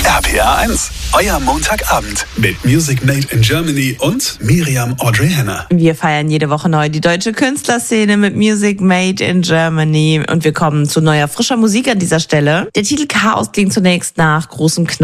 RPR 1, euer Montagabend mit Music Made in Germany und Miriam Audrey Henner. Wir feiern jede Woche neu die deutsche Künstlerszene mit Music Made in Germany und wir kommen zu neuer, frischer Musik an dieser Stelle. Der Titel Chaos klingt zunächst nach großem Knall.